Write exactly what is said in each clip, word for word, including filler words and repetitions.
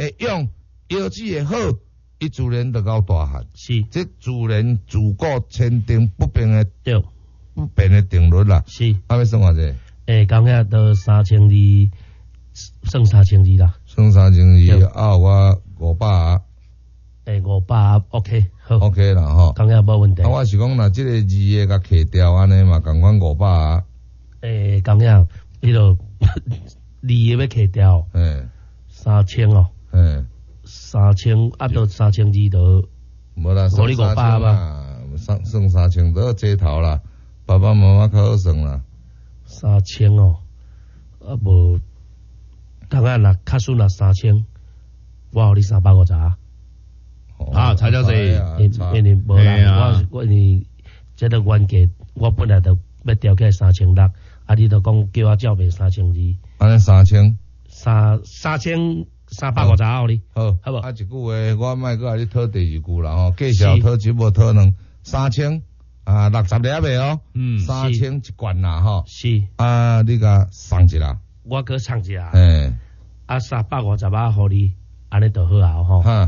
会用，药剂会好，伊自然就到大汉。 是， 这自然自古千定不变的对， 不变的定律啦。 是， 啊，要算偌济？ 诶，讲遐都三千二，算三千二啦。 算三千二，啊，我五百。 诶，五百 OK 好 OK 啦吼， 讲遐无问题。 啊，我是讲若即个二个甲摕掉安尼嘛，共款五百啊。 诶，讲遐迄落二个要摕掉， 诶， 三千哦， 诶， 三千啊，到三千二就无啦， 五你五百吧，算算三千都接头啦，爸爸妈妈较好算啦。 三千哦，啊无，讲遐若较顺若三千，我互你三百五十啊。 啊，差了济， 因因无啦，我我因即个原价，我本来就要调起来三千六，啊，你就讲叫我照卖三千二， 安尼三千， 三三千三百五十互你， 好， 好无？ 啊，一句话，我莫搁来你讨第二句啦吼，计小讨一无讨两，三千啊，六十粒诶哦，嗯，三千一罐啦吼， 是， 啊，你甲送一啦， 我搁送一啦， 诶， 啊，三百五十啊，互你，安尼就好啊吼。 哈。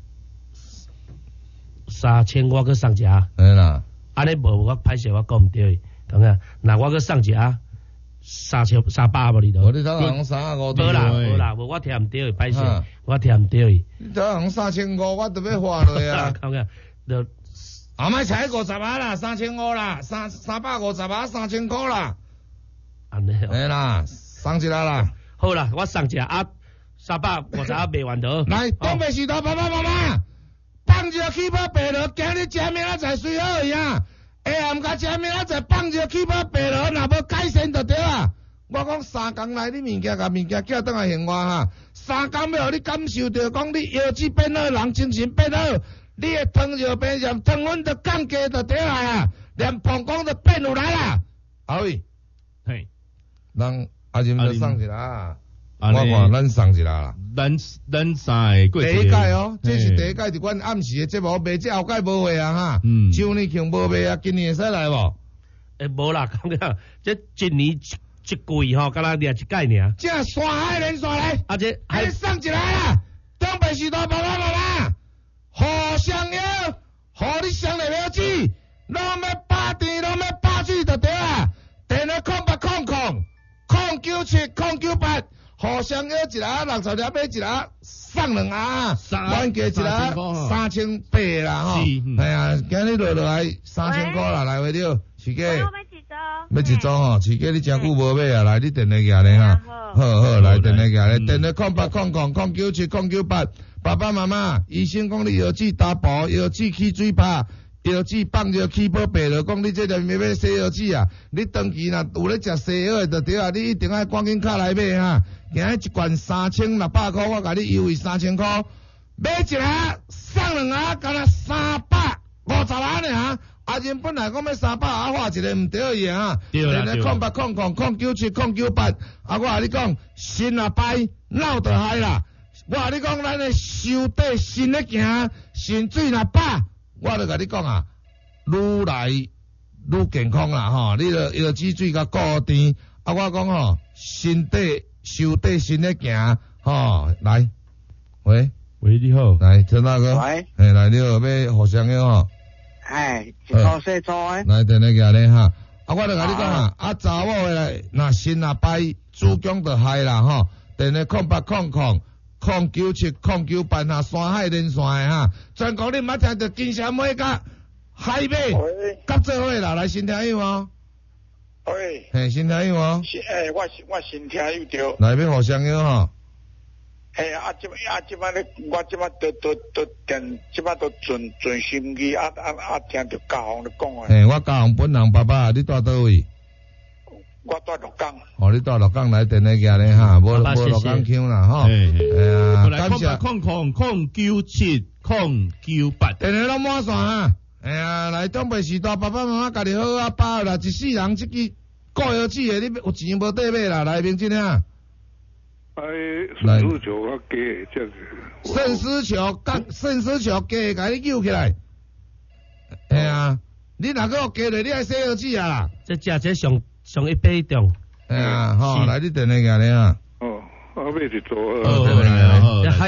三千我去送一下， 哎啦， 安尼无我歹势我讲毋对，讲啊，那我去送一下，三千三百无哩都。 我你当行三五， 无啦无啦，无我听毋对，歹势，我听毋对。 你当行三千五，我都要花落啊。 讲啊，就啊，莫才五十啊啦，三千五啦，三三百五十啊，三千块啦。 安尼。 哎啦，送一下啦。 好啦，我送一下啊，三百五十啊卖完得。 来，东北许多爸爸妈妈。放一个起泡白落，今日食明仔载水好呀。下暗甲食明仔载放一个起泡白落，若无改善就对啊。我讲三工内你物件甲物件寄倒来现我哈，三工要互你感受到讲你腰子变好，人精神变好，你的糖尿病连糖分都降低就对啊，连膀胱都变有来啦。阿伟， 嘿， 人阿仁就送一啦。我看咱送一啦， 咱咱三个过第一届哦，这是第一届，就阮暗时的节目卖，这后届无卖啊哈。嗯，旧年庆无卖啊，今年会使来无？ 诶，无啦，讲个，这一年一一季吼，敢若掠一届尔。 这山海连续来， 啊这还送一来啦，东北许多爸爸妈妈，互相邀，互你上来了子，拢要八甜，拢要八水就对啊。电话空八空空，空九七空九八。互相约一下，六十粒买一下，送两下，原价一下三千八啦吼。哎呀，今日落落来三千块啦，来回了，徐哥。要一张。要一张吼，徐哥你真久无买啊，来你电话寄来哈。好好，来电话寄来，电话空八空空空九七空九八，爸爸妈妈，医生讲你药剂打薄，药剂起水泡。药剂放着起泡白了，讲你这个要买西药剂啊！你长期若有咧食西药的就对啊，你一定要赶紧卡来买哈。今日一罐三千六百块，我甲你优惠三千块，买一下送两下，干那三百五十元呢哈。阿仁本来讲要三百啊，画一个唔对伊啊。 对啦对啦。 空八空空空九七空九八，啊我甲你讲，心啊歹，脑就害啦。我甲你讲，咱的手底心咧行，心水若饱。我就甲你讲啊，愈来愈健康啦吼！你着腰子水甲固定，啊，我讲吼，身体、手底心咧行吼，来，喂， 喂，你好， 来，陈大哥， 喂， 嘿，来，你好，要互相约吼， 哎，一套细组诶， 来，电话寄咧哈，啊，我着甲你讲啊，啊，查某诶来，若心若歹，子宫着害啦吼，电话空八空空。空九七空九八下山海连线的哈，全国你毋捌听着金城尾甲海马甲做伙啦，来先听有无？ 喂， 嘿，先听有无？ 是诶，我我先听有着。 来要互相约吼。 嘿，啊，即啊即摆咧，我即摆都都都电，即摆都尽尽心机，啊啊啊，听着教皇咧讲诶。 嘿，我教皇本人爸爸，你住倒位？ 我住鹿港。 哦，你住鹿港来电话寄咧哈，无无鹿港腔啦吼。哎呀， 感谢。空空空九七空九八， 电话拢满线哈。哎呀，来东北时代，爸爸妈妈家己好啊饱啦，一世人即支顾药子诶，你有钱无得买啦，来明真啊。 哎，肾丝球较低，这样子。 肾丝球，甲肾丝球加甲你揪起来。哎呀，你若个有加落，你爱洗药子啊啦。 这食这上。上一百重， 哎呀，好，来你电话寄咧啊。 哦，我买一组。 好，好，好。